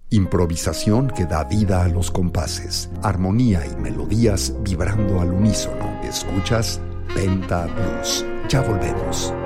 Improvisación que da vida a los compases, armonía y melodías vibrando al unísono. Escuchas Penta Blues. Ya volvemos.